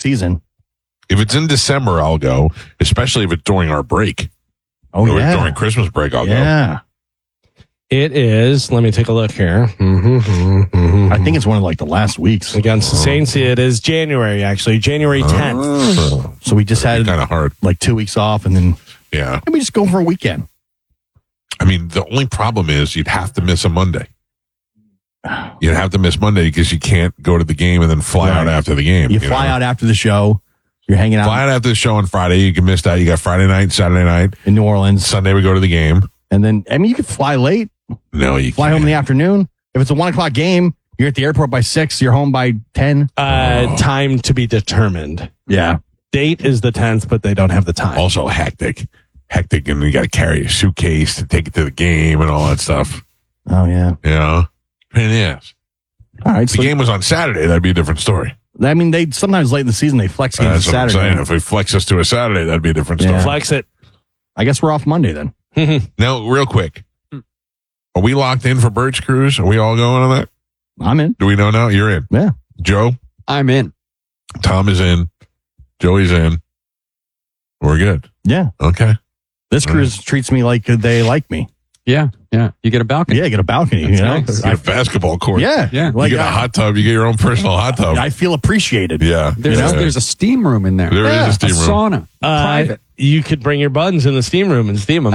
season. If it's in December, I'll go, especially if it's during our break. Oh, yeah. During Christmas break, I'll go. Yeah. It is. Let me take a look here. I think it's one of like the last weeks. Against the Saints, it is January, actually. January 10th. So we just had kind of hard. like 2 weeks off, and then Yeah. we just go for a weekend. I mean, the only problem is you'd have to miss a Monday. You'd have to miss Monday because you can't go to the game and then fly out after the game. You fly out after the show. You're hanging out Fly out after the show on Friday. You can miss that. You got Friday night, Saturday night. in New Orleans. Sunday, we go to the game. And then, I mean, you could fly late, No, you fly home in the afternoon. If it's a 1 o'clock game, you're at the airport by 6, you're home by 10. Time to be determined. Yeah. Date is the 10th, but they don't have the time. Also hectic. Hectic, and you got to carry a suitcase to take it to the game and all that stuff. Oh, yeah. You know? Pain in the ass. All right. If the game was on Saturday, that'd be a different story. I mean, they sometimes late in the season, they flex games That's to what I'm Saturday. saying. If we flex us to a Saturday, that'd be a different Yeah. story. Flex it. I guess we're off Monday then. Now, real quick. Are we locked in for Birch Cruise? Are we all going on that? I'm in. Do we know now? You're in. Yeah. Joe? I'm in. Tom is in. Joey's in. We're good. Yeah. Okay. This cruise treats me like they like me. Yeah. You get a balcony. Yeah, get a balcony. You know? nice. You get a basketball court. Yeah. Yeah. Like, You get a hot tub. You get your own personal hot tub. I feel appreciated. Yeah. There's a steam room in there. There is a steam room. Sauna. Private. You could bring your buns in the steam room and steam them.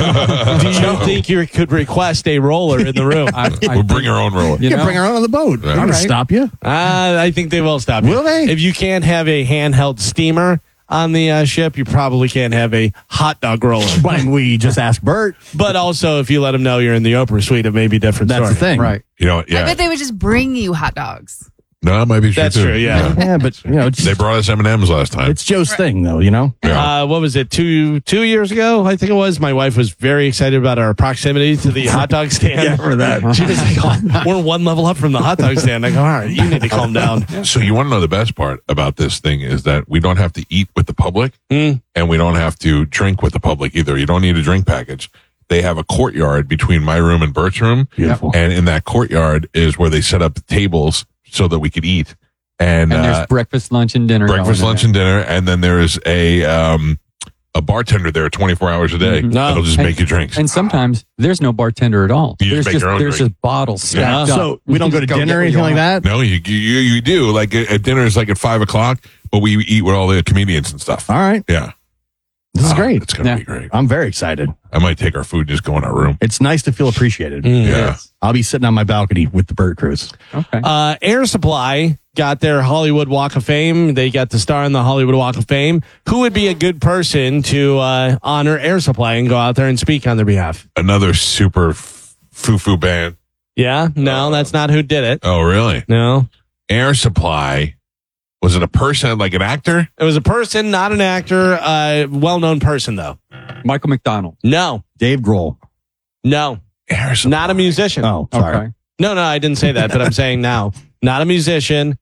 Do you think you could request a roller in the room? We'll bring our own roller. You can bring her on the boat. Right. I'm going to stop you. I think they will stop you. Will they? If you can't have a handheld steamer on the ship, you probably can't have a hot dog roller. But we just ask Bert. But also, if you let them know you're in the Oprah suite, it may be a different That's story. the thing. Right. You know, I yeah. bet they would just bring you hot dogs. No, that might be true. That's too. true, yeah. Yeah, but, you know, it's, They brought us M&Ms last time. it's Joe's thing, though, you know? Yeah. What was it? Two years ago, I think it was. My wife was very excited about our proximity to the hot dog stand. Yeah, for that. She was like, "Oh, we're one level up from the hot dog stand." I go, "All right, you need to calm down." So you want to know the best part about this thing is that we don't have to eat with the public and we don't have to drink with the public either. You don't need a drink package. They have a courtyard between my room and Bert's room. Beautiful. And in that courtyard is where they set up the tables so that we could eat. And there's breakfast, lunch, and dinner. breakfast, going lunch, in and dinner. And then there is a bartender there 24 hours a day. That'll just make you drinks. there. And sometimes there's no bartender at all. You just There's make your own there's drink. just bottles stacked up. So we don't go to Just dinner or get anything what like you want. that? No, you do. Like at dinner is like at 5:00, but we eat with all the comedians and stuff. All right. Yeah. This is great. It's going to Yeah. be great. I'm very excited. I might take our food and just go in our room. It's nice to feel appreciated. Yeah. I'll be sitting on my balcony with the Bert Cruise. Okay. Air Supply got their Hollywood Walk of Fame. They got the star on the Hollywood Walk of Fame. Who would be a good person to honor Air Supply and go out there and speak on their behalf? Another super foo-foo band. Yeah? No, that's not who did it. Oh, really? No. Air Supply. Was it a person, like an actor? It was a person, not an actor. Well-known person, though. Michael McDonald. No. Dave Grohl. No. Air Supply. Not a musician. Oh, sorry. Okay. No, I didn't say that, but I'm saying now. Not a musician.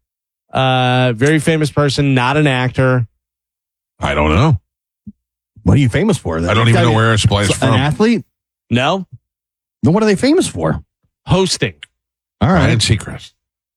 Very famous person, not an actor. I don't know. What are you famous for? I don't even know where Air Supply is An from. athlete? No. Then what are they famous for? Hosting. All Ryan right. Seacrest.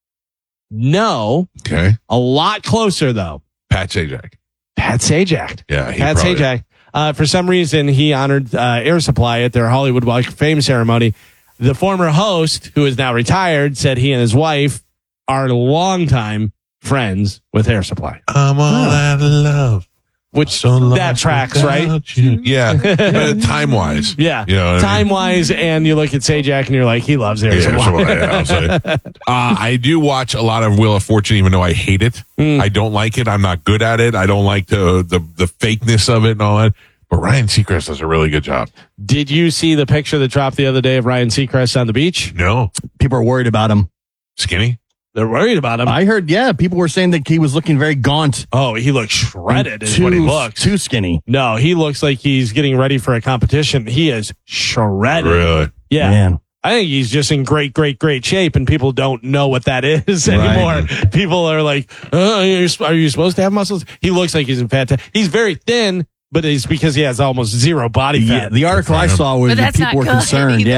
No. Okay. A lot closer, though. Pat Sajak. Pat Sajak. Yeah. Pat Sajak. For some reason, he honored Air Supply at their Hollywood Walk of Fame ceremony. The former host, who is now retired, said he and his wife are longtime friends with Air Supply. I'm all out of love. Which So that tracks, right? without you. Yeah. But time-wise. Yeah. You know what I mean? Time-wise, and you look at Sajak and you're like, he loves Air Yeah, Supply. so, yeah, I'll say. I do watch a lot of Wheel of Fortune, even though I hate it. I don't like it. I'm not good at it. I don't like the fakeness of it and all that. But Ryan Seacrest does a really good job. Did you see the picture that dropped the other day of Ryan Seacrest on the beach? No. People are worried about him. Skinny? They're worried about him. I heard, yeah, people were saying that he was looking very gaunt. Oh, he looks shredded is too, what he looks. Too skinny. No, he looks like he's getting ready for a competition. He is shredded. Really? Yeah. Man. I think he's just in great shape, and people don't know what that is anymore. People are like, are you supposed to have muscles? He looks like he's in fat. He's very thin, but it's because he has almost zero body fat. Yeah, the article I saw was But that that's people not were good concerned. either. Yeah.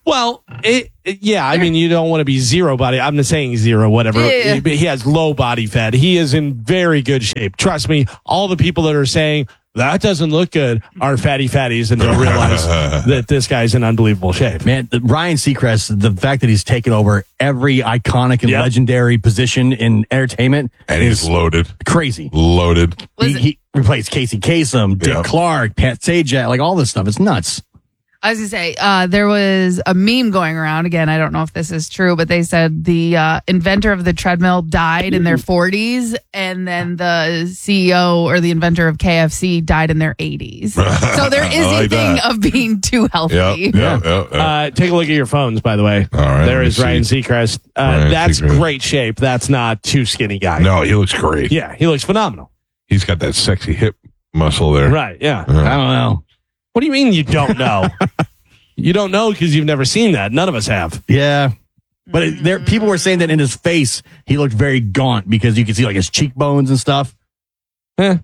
Well, I mean, you don't want to be zero body. I'm not saying zero, whatever. Yeah. He has low body fat. He is in very good shape. Trust me, all the people that are saying that doesn't look good are fatties and don't realize that this guy's in unbelievable shape. Man, Ryan Seacrest, the fact that he's taken over every iconic and legendary position in entertainment And he's loaded. crazy. Loaded. He replaced Casey Kasem, Dick Yep. Clark, Pat Sajak, like all this stuff. It's nuts. I was going to say, there was a meme going around. Again, I don't know if this is true, but they said the inventor of the treadmill died in their 40s, and then the CEO or the inventor of KFC died in their 80s. So there is I like a thing that. of being too healthy. Yep. Take a look at your phones, by the way. All right, There let me is Ryan Seacrest. Ryan That's Seacrest. great shape. That's not too skinny guy. No, he looks great. Yeah, he looks phenomenal. He's got that sexy hip muscle there. Right, yeah. I don't know. What do you mean you don't know? You don't know because you've never seen that. None of us have. Yeah. But people were saying that in his face, he looked very gaunt because you could see like his cheekbones and stuff. Eh.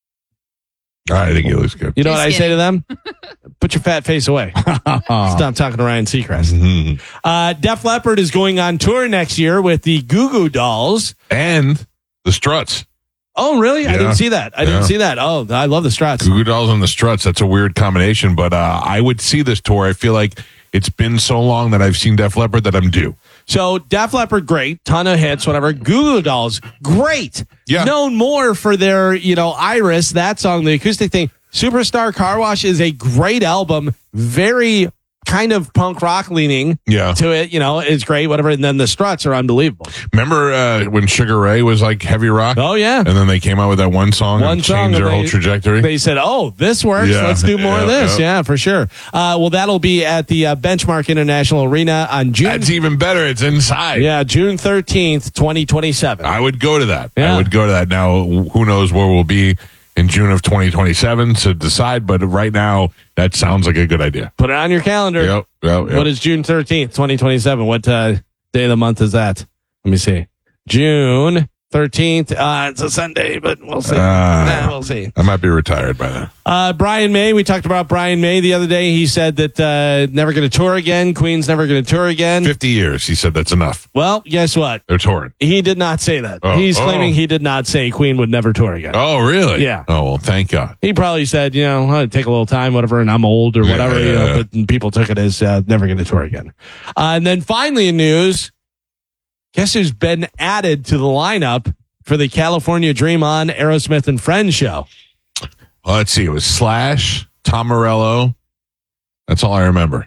I think he looks good. You know Too what I say skinny. to them? Put your fat face away. Stop talking to Ryan Seacrest. Mhm. Def Leppard is going on tour next year with the Goo Goo Dolls. And the Struts. Oh, really? I Yeah. didn't see that. I didn't see that. Oh, I love the Struts. Goo Goo Dolls and the Struts. That's a weird combination, but I would see this tour. I feel like it's been so long that I've seen Def Leppard that I'm due. So Def Leppard, great, ton of hits, whatever. Goo Goo Dolls, great. Yeah. Known more for their, Iris, that song, the acoustic thing. Superstar Car Wash is a great album, very kind of punk rock leaning Yeah. to it. It's great, whatever. And then the Struts are unbelievable. Remember when Sugar Ray was like heavy rock? Oh yeah. And then they came out with that one song and changed their whole trajectory. They said, "Oh, this works. Yeah. Let's do more of Yeah, this." yeah. Yeah, for sure. Well, that'll be at the Benchmark International Arena on June. That's even better. It's inside. Yeah, June 13th, 2027. I would go to that. Yeah. I would go to that. Now, who knows where we'll be in June of 2027 to decide, but right now, that sounds like a good idea. Put it on your calendar. Yep. What is June 13th, 2027? What day of the month is that? Let me see. June 13th. It's a Sunday, but we'll see. We'll see. I might be retired by then. Brian May, we talked about Brian May the other day. He said that never going to tour again. Queen's never going to tour again. 50 years. He said that's enough. Well, guess what? They're touring. He did not say that. Oh, He's oh. claiming he did not say Queen would never tour again. Oh, really? Yeah. Oh, well, thank God. He probably said, I'd take a little time, whatever, and I'm old or whatever, Yeah. but people took it as never going to tour again. And then finally in news, guess who's been added to the lineup for the California Dream On Aerosmith and Friends show? Well, let's see. It was Slash, Tom Morello. That's all I remember.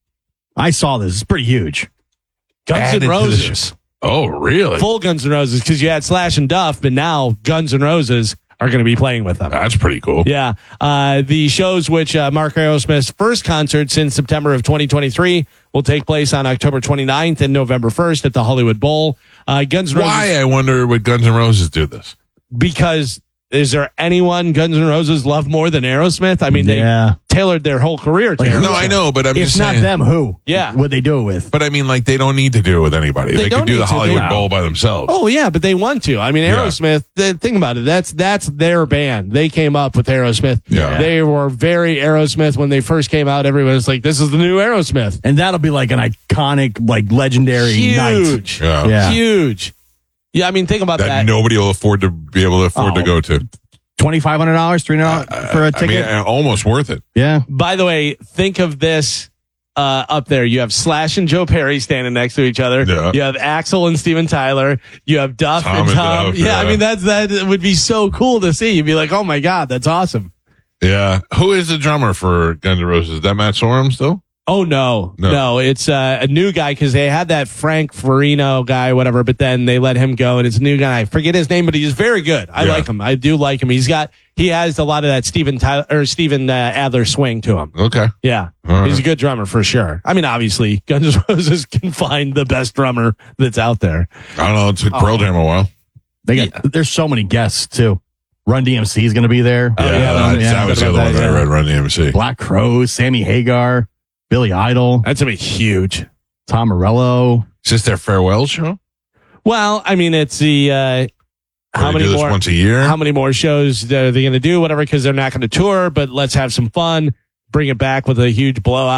I saw this. It's pretty huge. Guns Added N' to the Roses. Oh, really? Full Guns N' Roses, because you had Slash and Duff, but now Guns N' Roses are going to be playing with them. That's pretty cool. Yeah. The shows, which Mark Aerosmith's first concert since September of 2023, will take place on October 29th and November 1st at the Hollywood Bowl. Guns N' Roses. Why, I wonder, would Guns N' Roses do this? Because is there anyone Guns N' Roses love more than Aerosmith? I mean, they Yeah. tailored their whole career to Like, Aerosmith. No, I know, but I'm If just not saying. them, who? Yeah. Would they do it with? But I mean, like, they don't need to do it with anybody. They They don't could do need the to. Hollywood They- Bowl by themselves. Oh yeah, but they want to. I mean, Yeah. Aerosmith. Think about it. That's their band. They came up with Aerosmith. Yeah. They were very Aerosmith when they first came out. Everyone was like, "This is the new Aerosmith." And that'll be like an iconic, like legendary night. Huge, Yeah. Yeah. huge. Yeah, I mean, think about That that. nobody will afford to be able to afford to Oh. go to. $2,500, $300 for a I ticket. mean, almost worth it. Yeah. By the way, think of this up there. You have Slash and Joe Perry standing next to each other. Yeah. You have Axl and Steven Tyler. You have Duff Tom and and Tom. Duff, yeah, I yeah. mean that would be so cool to see. You'd be like, "Oh my god, that's awesome." Yeah. Who is the drummer for Guns N' Roses? Is that Matt Sorum still? Oh no! It's a new guy because they had that Frank Farino guy, whatever. But then they let him go, and it's a new guy. I forget his name, but he's very good. I Yeah. like him. I do like him. He has a lot of that Steven Adler swing to him. Okay. Yeah, All right. he's a good drummer for sure. I mean, obviously, Guns N' Roses can find the best drummer that's out there. I don't know. It took Pearl Jam a while. They got, There's so many guests, too. Run DMC is going to be there. Oh, yeah, that was the other one that I read, Run DMC. Black Crowes, Sammy Hagar, Billy Idol, That's gonna be huge. Tom Morello. Is this their farewell show? Well, I mean, it's the Or how they many do this more? once a year? How many more shows are they going to do? Whatever, because they're not going to tour, but let's have some fun. Bring it back with a huge blowout.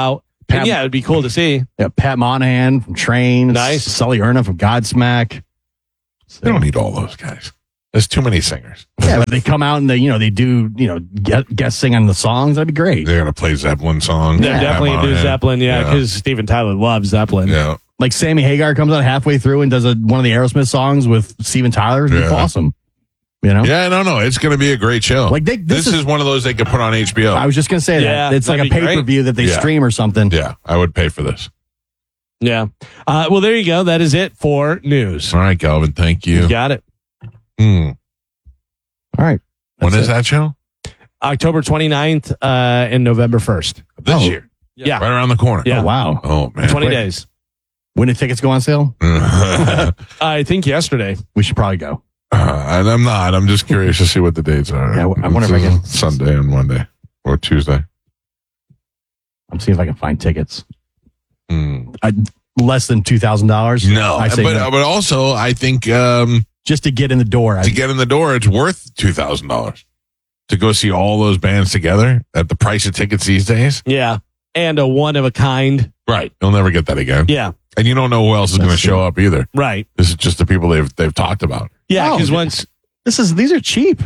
And yeah, it'd be cool to see. Yeah, Pat Monahan from Train. Nice. Sully Erna from Godsmack. They don't need all those guys. There's too many singers. Yeah, but they come out and they do, guest sing on the songs. That'd be great. They're going to play Zeppelin songs. They're definitely Pat do Monahan. Zeppelin, because Steven Tyler loves Zeppelin. Yeah. Like Sammy Hagar comes out halfway through and does one of the Aerosmith songs with Steven Tyler. It's awesome. Yeah, no. It's going to be a great show. Like this is one of those they could put on HBO. I was just going to say that. It's like a that'd be great. pay-per-view that they stream or something. Yeah, I would pay for this. Yeah. Well, there you go. That is it for news. All right, Galvin. Thank you. You got it. All right. When is that show? October 29th and November 1st. This year. Yeah. Right around the corner. Yeah. Oh, wow. Oh, man. 20 days. When did tickets go on sale? I think yesterday. We should probably go. And I'm not. I'm just curious to see what the dates are. Yeah, I wonder if I can. Sunday and Monday or Tuesday. I'm seeing if I can find tickets. Hmm. Less than $2,000. No, I say no. but also I think Just to get in the door. to get in the door, it's worth $2,000 to go see all those bands together at the price of tickets these days. Yeah. And a one of a kind. Right, you'll never get that again. Yeah. And you don't know who else is going to show up either. Right. This is just the people they've talked about. Yeah. Oh, Because yeah. once. These are cheap.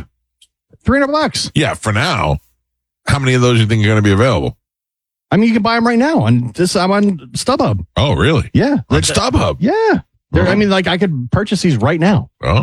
$300. Yeah, for now. How many of those do you think are going to be available? I mean, you can buy them right now. I'm on StubHub. Oh, really? Yeah. On StubHub. Yeah. I mean, like I could purchase these right now. Oh.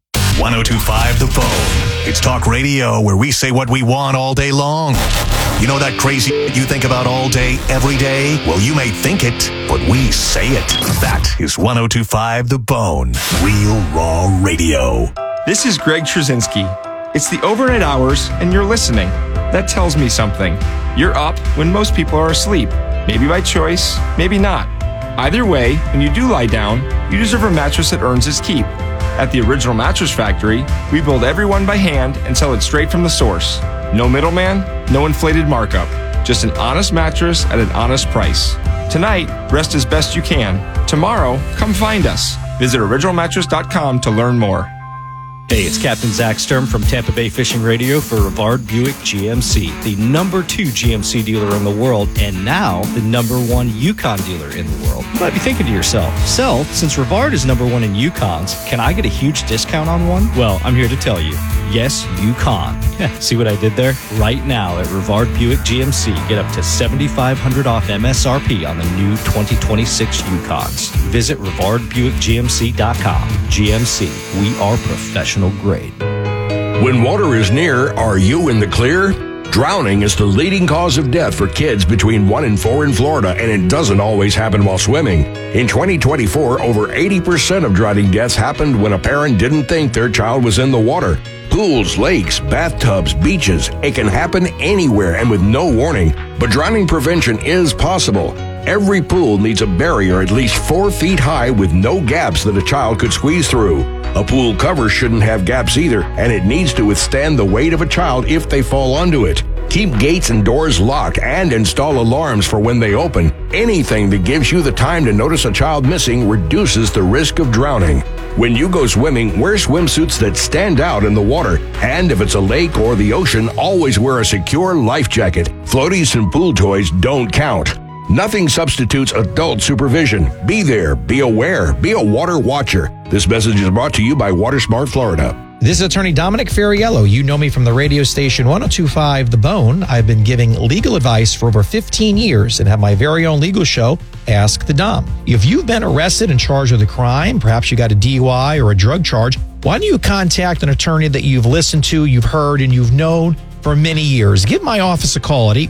102.5 The Bone. It's talk radio where we say what we want all day long. You know that crazy you think about all day, every day? Well, you may think it, but we say it. That is 102.5 The Bone. Real Raw Radio. This is Greg Trzynski. It's the overnight hours, and you're listening. That tells me something. You're up when most people are asleep. Maybe by choice, maybe not. Either way, when you do lie down, you deserve a mattress that earns its keep. At the Original Mattress Factory, we build every one by hand and sell it straight from the source. No middleman, no inflated markup. Just an honest mattress at an honest price. Tonight, rest as best you can. Tomorrow, come find us. Visit originalmattress.com to learn more. Hey, it's Captain Zach Sturm from Tampa Bay Fishing Radio for Rivard Buick GMC, the #2 GMC dealer in the world, and now the #1 Yukon dealer in the world. You might be thinking to yourself, since Rivard is #1 in Yukons, can I get a huge discount on one? Well, I'm here to tell you, yes, Yukon. See what I did there? Right now at Rivard Buick GMC, get up to $7,500 off MSRP on the new 2026 Yukons. Visit RivardBuickGMC.com. GMC, we are professional grade. When water is near, are you in the clear? Drowning is the leading cause of death for kids between 1 and 4 in Florida, and it doesn't always happen while swimming. In 2024, over 80% of drowning deaths happened when a parent didn't think their child was in the water. Pools, lakes, bathtubs, beaches, it can happen anywhere and with no warning. But drowning prevention is possible. Every pool needs a barrier at least 4 feet high with no gaps that a child could squeeze through. A pool cover shouldn't have gaps either, and it needs to withstand the weight of a child if they fall onto it. Keep gates and doors locked and install alarms for when they open. Anything that gives you the time to notice a child missing reduces the risk of drowning. When you go swimming, wear swimsuits that stand out in the water. And if it's a lake or the ocean, always wear a secure life jacket. Floaties and pool toys don't count. Nothing substitutes adult supervision. Be there, be aware, be a water watcher. This message is brought to you by WaterSmart Florida. This is Attorney Dominic Ferriello. You know me from the radio station 102.5 The Bone. I've been giving legal advice for over 15 years and have my very own legal show, Ask the Dom. If you've been arrested and charged with a crime, perhaps you got a DUI or a drug charge, why don't you contact an attorney that you've listened to, you've heard, and you've known for many years? Give my office a call at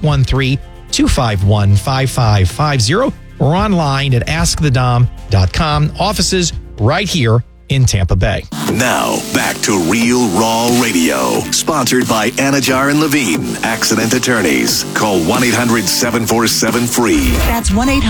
813-251-5550 or online at askthedom.com. Offices right here in Tampa Bay. Now, back to Real Raw Radio. Sponsored by Anajar and Levine, Accident Attorneys. Call 1-800-747-FREE. That's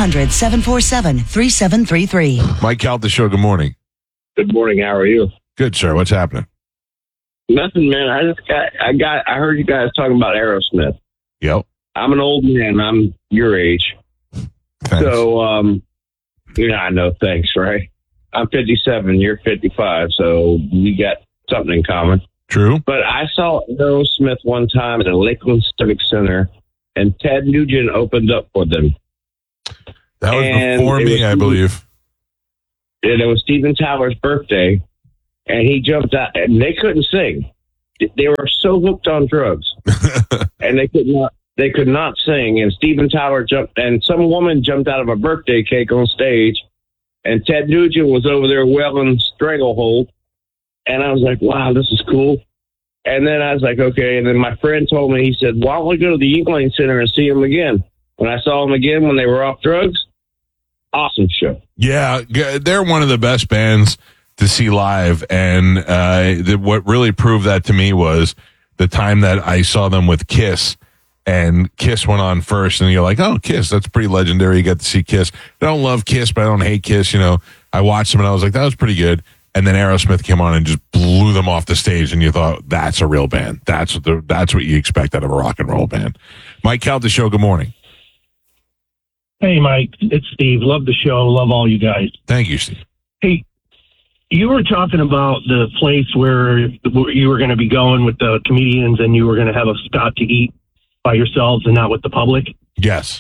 1-800-747-3733. Mike Cal, the show. Good morning. Good morning. How are you? Good, sir. What's happening? Nothing, man. I heard you guys talking about Aerosmith. Yep. I'm an old man. I'm your age. Thanks. So, I know. Thanks, right? I'm 57. You're 55. So we got something in common. True. But I saw Aerosmith one time at the Lakeland Civic Center, and Ted Nugent opened up for them. That was And before it me, was- I believe. And it was Steven Tyler's birthday, and he jumped out, and they couldn't sing. They were so hooked on drugs, and they could not sing. And Steven Tyler jumped, and some woman jumped out of a birthday cake on stage, and Ted Nugent was over there wailing Stranglehold, and I was like, wow, this is cool. And then I was like, okay. And then my friend told me, he said, why don't we go to the Eagle Center and see him again? When I saw them again when they were off drugs, awesome show. Yeah, they're one of the best bands to see live. And what really proved that to me was the time that I saw them with Kiss. And Kiss went on first, and you're like, oh, Kiss, that's pretty legendary. You get to see Kiss. I don't love Kiss, but I don't hate Kiss. You know, I watched them, and I was like, that was pretty good. And then Aerosmith came on and just blew them off the stage, and you thought, that's a real band. That's what you expect out of a rock and roll band. Mike Calta Show, good morning. Hey, Mike, it's Steve. Love the show. Love all you guys. Thank you, Steve. Hey, you were talking about the place where you were going to be going with the comedians and you were going to have a spot to eat by yourselves and not with the public. Yes.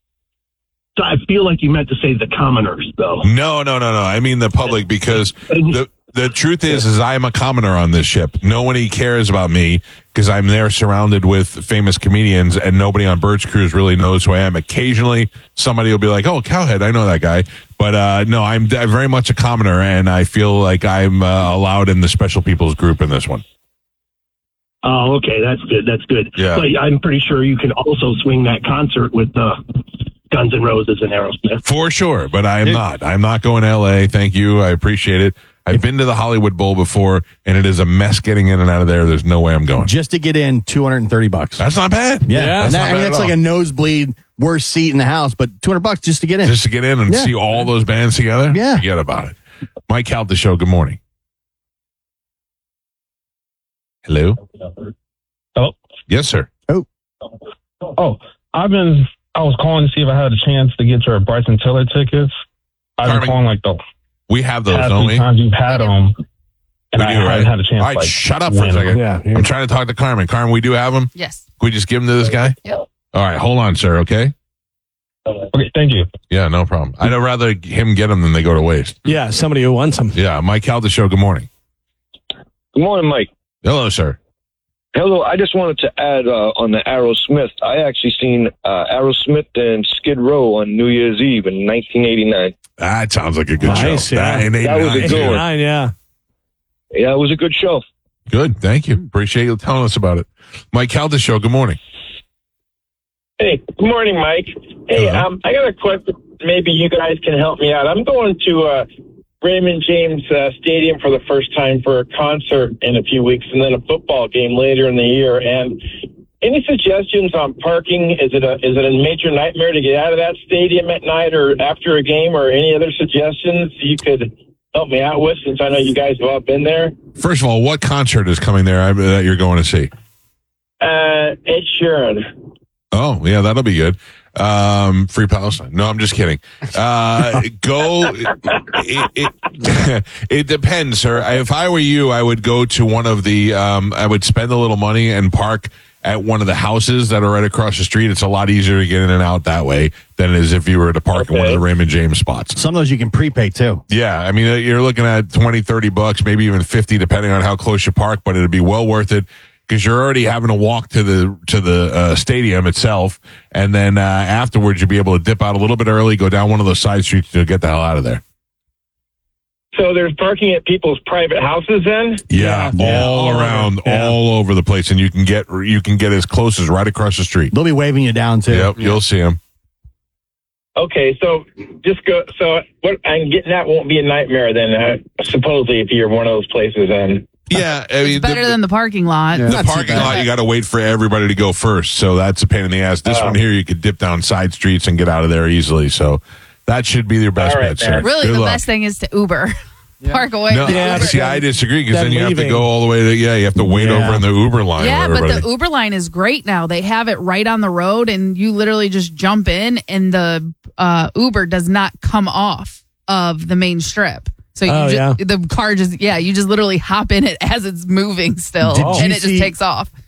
So I feel like you meant to say the commoners, though. No. I mean the public, because the truth is I'm a commoner on this ship. Nobody cares about me because I'm there surrounded with famous comedians, and nobody on Bird's Cruise really knows who I am. Occasionally, somebody will be like, oh, Cowhead, I know that guy. But no, I'm very much a commoner, and I feel like I'm allowed in the special people's group in this one. Oh, okay. That's good. That's good. Yeah. But I'm pretty sure you can also swing that concert with Guns N' Roses and Aerosmith. For sure, but I am not. I'm not going to L.A. Thank you. I appreciate it. I've been to the Hollywood Bowl before, and it is a mess getting in and out of there. There's no way I'm going. Just to get in, $230. That's not bad. Yeah, that's like a nosebleed, worst seat in the house, but $200 just to get in. Just to get in and see all those bands together? Yeah. Forget about it. Mike Calta Show, good morning. Hello? Hello? Yes, sir. Oh, I was calling to see if I had a chance to get your Bryson Tiller tickets. I've been calling like we have those, past don't few we? times you've had them. And I haven't had a chance. All right, shut up for a second. Yeah. I'm trying to talk to Carmen. Carmen, we do have them? Yes. Can we just give them to this guy? Yep. All right, hold on, sir, okay? Okay, thank you. Yeah, no problem. I'd rather him get them than they go to waste. Yeah, somebody who wants them. Yeah, Mike Calta Show, good morning. Good morning, Mike. Hello, sir. Hello. I just wanted to add on the Aerosmith. I actually seen Aerosmith and Skid Row on New Year's Eve in 1989. That sounds like a good Nice, show. yeah. That was a good one. Yeah. Yeah, it was a good show. Good, thank you. Appreciate you telling us about it. Mike Calta Show, good morning. Hey, good morning, Mike. Hey, I got a question. Maybe you guys can help me out. I'm going to Raymond James Stadium for the first time for a concert in a few weeks, and then a football game later in the year. And any suggestions on parking? Is it a major nightmare to get out of that stadium at night or after a game, or any other suggestions you could help me out with, since I know you guys have all been there? First of all, what concert is coming there that you're going to see? Ed Sheeran. Oh, yeah, that'll be good. Free Palestine. No, I'm just kidding. Go. It depends, sir. If I were you, I would go to one of the, I would spend a little money and park at one of the houses that are right across the street. It's a lot easier to get in and out that way than it is if you were to park in one of the Raymond James spots. Some of those you can prepay too. Yeah. I mean, you're looking at $20-$30, maybe even $50, depending on how close you park, but it'd be well worth it, because you're already having to walk to the stadium itself, and then afterwards you'll be able to dip out a little bit early, go down one of those side streets to get the hell out of there. So there's parking at people's private houses then? Yeah, all around, all over the place, and you can get as close as right across the street. They'll be waving you down too. Yep, you'll see them. Okay, so just go. So what I'm getting at won't be a nightmare then, supposedly, if you're one of those places then. Yeah, I mean, Better than the parking lot. the parking lot, you got to wait for everybody to go first, so that's a pain in the ass. This one here, you could dip down side streets and get out of there easily, so that should be your best bet, sir. Really, Good the luck. best thing is to Uber. Park away. No, see, I disagree, because then you have to go all the way to, you have to wait over in the Uber line. Yeah, with but everybody. the Uber line is great now. They have it right on the road, and you literally just jump in, and the Uber does not come off of the main strip. So the car just, you just literally hop in it as it's moving still, and it just takes off.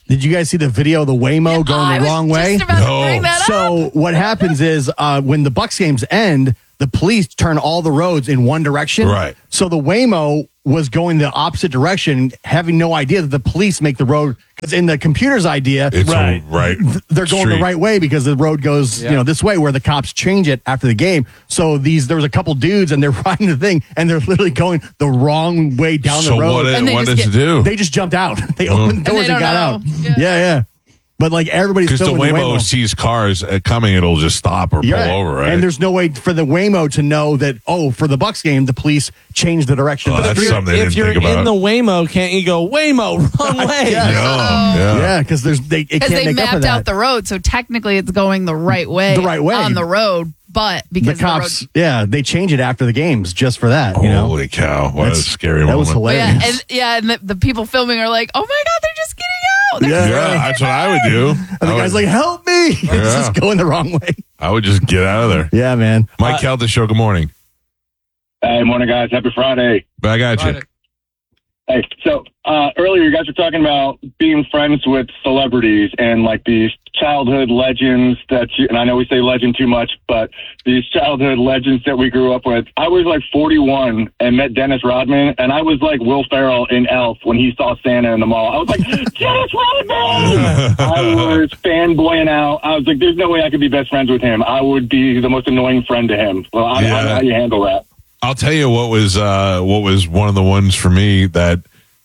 Did you guys see the video of the Waymo going the wrong way? So what happens is when the Bucs games end, the police turn all the roads in one direction. Right. So the Waymo was going the opposite direction, having no idea that the police make the road, because in the computer's idea, It's right. they're going the right way because the road goes this way, where the cops change it after the game. So there was a couple dudes and they're riding the thing and they're literally going the wrong way down the road. What does it do? They just jumped out. They opened the doors and got out. Yeah. But like everybody's because the filming Waymo sees cars coming, it'll just stop or pull over, right? And there's no way for the Waymo to know that, for the Bucs game, the police changed the direction. Oh, that's something they If didn't you're think about. in the Waymo, can't you go Waymo wrong way? Yeah, because Because they mapped out the road, so technically it's going the right way. The right way. On the road, but because the cops, they change it after the games just for that. Holy cow! What a scary moment. That was hilarious. and the people filming are like, "Oh my god, they're just getting out!" Yeah, that's what I would do. And the guy's like, "Help me!" It's just going the wrong way. I would just get out of there. Yeah, man. Mike Calda Show. Good morning. Hey, morning, guys. Happy Friday. I got you. Hey, so earlier you guys were talking about being friends with celebrities and like these childhood legends and I know we say legend too much, but these childhood legends that we grew up with. I was like 41 and met Dennis Rodman, and I was like Will Ferrell in Elf when he saw Santa in the mall. I was like, Dennis Rodman! I was fanboying out. I was like, there's no way I could be best friends with him. I would be the most annoying friend to him. Well, I don't know how you handle that. I'll tell you what was one of the ones for me that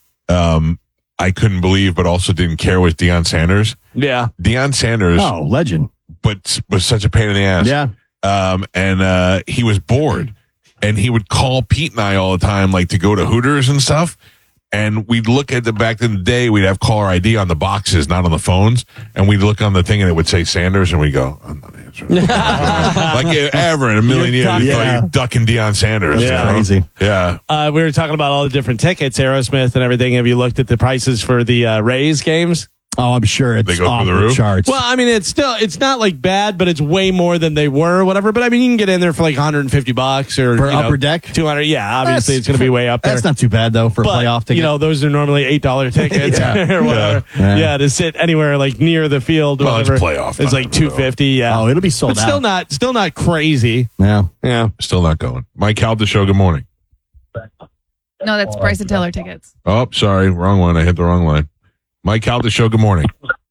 I couldn't believe, but also didn't care, was Deion Sanders. Yeah, Deion Sanders. Oh, legend. But was such a pain in the ass. Yeah. And he was bored, and he would call Pete and I all the time, like to go to Hooters and stuff. And we'd look at back in the day, we'd have caller ID on the boxes, not on the phones. And we'd look on the thing and it would say Sanders, and we go, I'm not answering. Like ever in a million years, you're ducking Deion Sanders. Yeah. Crazy. Yeah. We were talking about all the different tickets, Aerosmith and everything. Have you looked at the prices for the Rays games? Oh, I'm sure it's They go off through the the roof? charts. Well, I mean, it's not like bad, but it's way more than they were or whatever. But I mean, you can get in there for like $150 or For upper deck? 200. Yeah, obviously it's going to be way up there. That's not too bad though for a But, playoff ticket. those are normally $8 tickets or whatever. Yeah. To sit anywhere like near the field. Well, it's whatever. playoff It's time, like $250. Yeah. Oh, it'll be sold but out. still not crazy. Yeah. Yeah. Still not going. Mike Calda Show. Good morning. No, that's Bryson Tiller tickets. Oh, sorry. Wrong one. I hit the wrong line. Mike Calda Show. Good morning.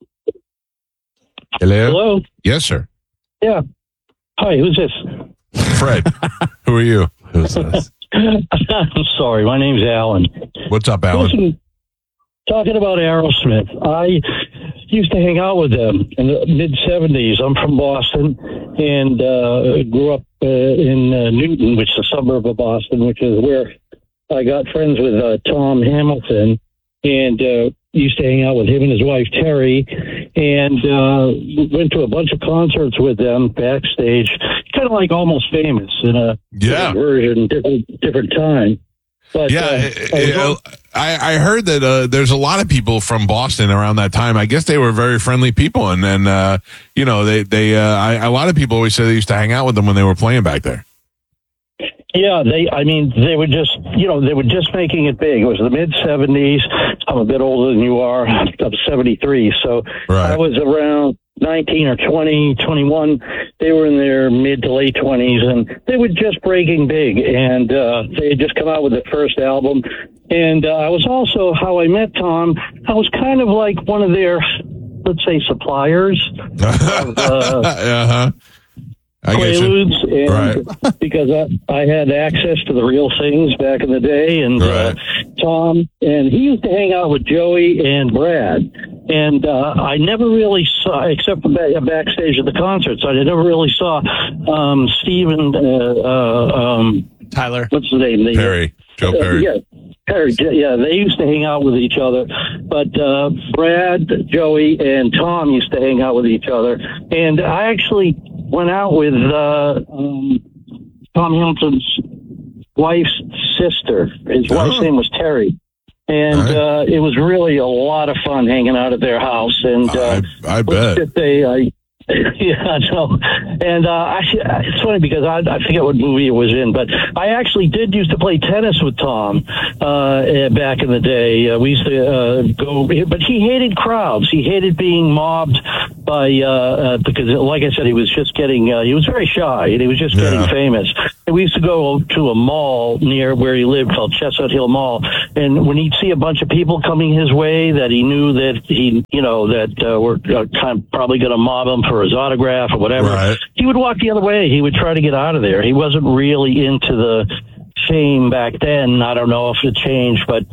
Hello? Hello? Yes, sir. Yeah. Hi, who's this? Fred. Who are you? Who's this? I'm sorry, my name's Alan. What's up, Alan? Listen, talking about Aerosmith, I used to hang out with them in the mid-'70s. I'm from Boston and grew up in Newton, which is a suburb of Boston, which is where I got friends with Tom Hamilton, and used to hang out with him and his wife, Terry, and went to a bunch of concerts with them backstage, kind of like Almost Famous in a different version, different time. But, I heard that there's a lot of people from Boston around that time. I guess they were very friendly people, and then a lot of people always say they used to hang out with them when they were playing back there. Yeah, they were just, they were just making it big. It was the mid-'70s. I'm a bit older than you are. I'm 73, so I was around 19 or 20, 21. They were in their mid to late 20s, and they were just breaking big, and they had just come out with their first album. And I was also, how I met Tom, I was kind of like one of their, let's say, suppliers of Quaaludes, and because I had access to the real things back in the day, and Tom, and he used to hang out with Joey and Brad, and I never really saw, except for backstage at the concerts, I never really saw Steve and Tyler. What's his name? Perry. Joe Perry. Yeah. Perry, yeah, they used to hang out with each other, but Brad, Joey, and Tom used to hang out with each other, and I actually went out with Tom Hamilton's wife's sister. His wife's name was Terry, and it was really a lot of fun hanging out at their house. And I bet. Yeah, no. And it's funny because I forget what movie it was in, but I actually did used to play tennis with Tom back in the day. We used to go, but he hated crowds. He hated being mobbed by, because like I said, he was just getting, he was very shy and he was just getting famous. And we used to go to a mall near where he lived called Chestnut Hill Mall. And when he'd see a bunch of people coming his way that he knew that were kind of probably going to mob him for his autograph or whatever, he would walk the other way. He would try to get out of there. He wasn't really into the fame back then. I don't know if it changed, but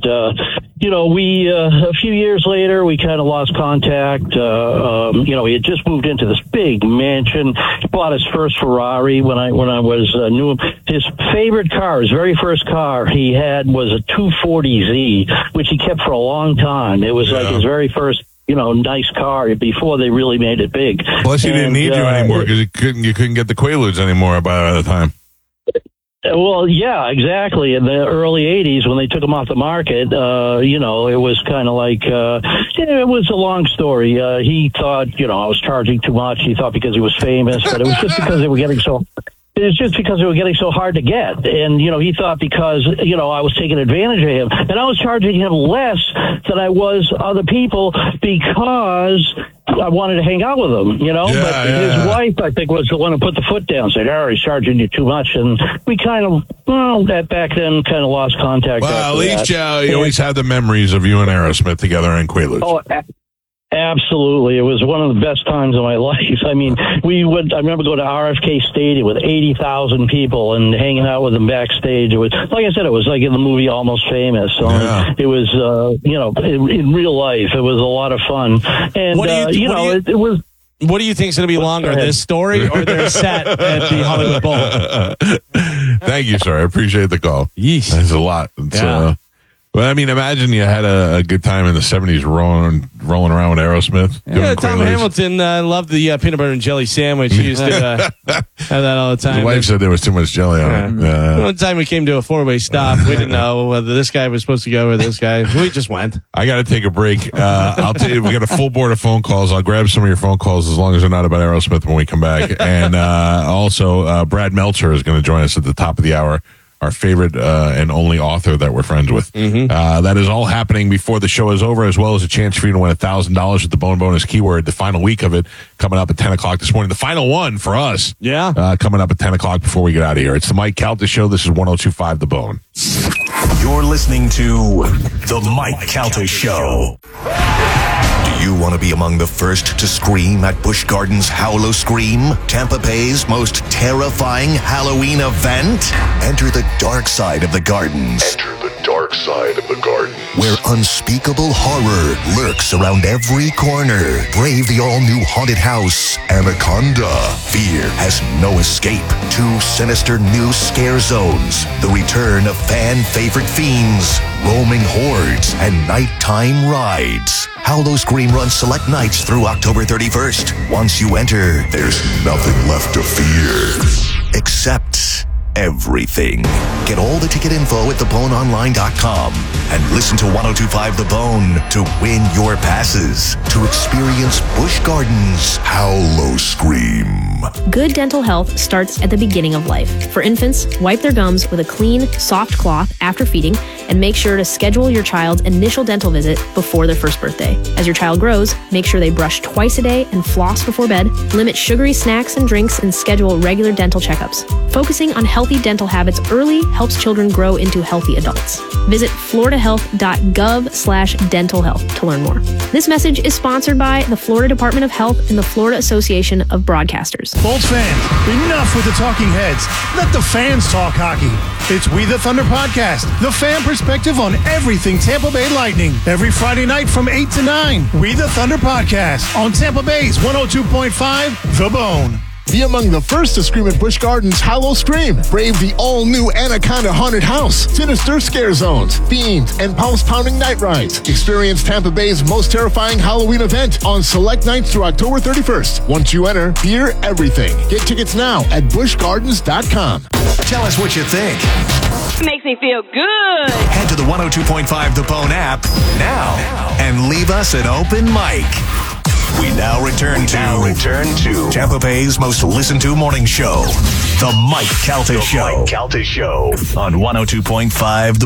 we a few years later we kind of lost contact. He had just moved into this big mansion. He bought his first Ferrari when I was knew him. His favorite car, his very first car he had was a 240Z, which he kept for a long time. It was like his very first nice car before they really made it big. Plus, he didn't need you anymore because you couldn't get the Quaaludes anymore by the time. Well, yeah, exactly. In the early 80s, when they took them off the market, it was kind of like, it was a long story. He thought, I was charging too much. He thought because he was famous, but it was just because they were getting so... It was just because they were getting so hard to get. And, he thought because, I was taking advantage of him. And I was charging him less than I was other people because I wanted to hang out with him, But his wife, I think, was the one who put the foot down, said, he's charging you too much. And we kind of, that back then kind of lost contact. Well, at least you always have the memories of you and Aerosmith together in Quaaludes. Oh, absolutely. It was one of the best times of my life. I mean, I remember going to RFK Stadium with 80,000 people and hanging out with them backstage. It was, like I said, it was like in the movie Almost Famous. So it was, in real life, it was a lot of fun. And, it was. What do you think is going to be longer, this story or their set at the Hollywood Bowl? Thank you, sir. I appreciate the call. Yeesh. That's a lot. Well, I mean, imagine you had a good time in the 70s rolling around with Aerosmith. Yeah, Tom Hamilton loved the peanut butter and jelly sandwich. He used to have that all the time. His wife said there was too much jelly on it. One time we came to a four-way stop. We didn't know whether this guy was supposed to go or this guy. We just went. I got to take a break. I'll tell you, we got a full board of phone calls. I'll grab some of your phone calls as long as they're not about Aerosmith when we come back. And also, Brad Meltzer is going to join us at the top of the hour. Our favorite and only author that we're friends with. That is all happening before the show is over, as well as a chance for you to win $1,000 with the Bone Bonus keyword. The final week of it coming up at 10 o'clock this morning. The final one for us. Coming up at 10 o'clock before we get out of here. It's the Mike Calta Show. This is 102.5 The Bone. You're listening to the Mike Calta Show. Do you want to be among the first to scream at Busch Gardens Howl Scream, Tampa Bay's most terrifying Halloween event? Enter the dark side of the gardens. Dark side of the garden, where unspeakable horror lurks around every corner. Brave the all-new haunted house, Anaconda. Fear has no escape. 2 sinister new scare zones. The return of fan-favorite fiends, roaming hordes, and nighttime rides. Howlo Scream runs select nights through October 31st. Once you enter, there's nothing left to fear. Except everything. Get all the ticket info at theboneonline.com and listen to 102.5 The Bone to win your passes to experience Busch Gardens Howlo Scream. Good dental health starts at the beginning of life. For infants, wipe their gums with a clean, soft cloth after feeding and make sure to schedule your child's initial dental visit before their first birthday. As your child grows, make sure they brush twice a day and floss before bed, limit sugary snacks and drinks, and schedule regular dental checkups. Focusing on healthy dental habits early helps children grow into healthy adults. Visit floridahealth.gov/dental health to learn more. This message is sponsored by the Florida Department of Health and the Florida Association of Broadcasters. Bolts fans, enough with the talking heads. Let the fans talk hockey. It's We the Thunder Podcast, the fan perspective on everything Tampa Bay Lightning. Every Friday night from 8 to 9. We the Thunder Podcast on Tampa Bay's 102.5 The Bone. Be among the first to scream at Busch Gardens Howlo Scream. Brave the all-new Anaconda Haunted House, sinister scare zones, fiends, and pulse-pounding night rides. Experience Tampa Bay's most terrifying Halloween event on select nights through October 31st. Once you enter, hear everything. Get tickets now at buschgardens.com. Tell us what you think. Makes me feel good. Head to the 102.5 The Bone app now and leave us an open mic. We now return to Tampa Bay's most listened to morning show, The Mike Calta Show. On 102.5 The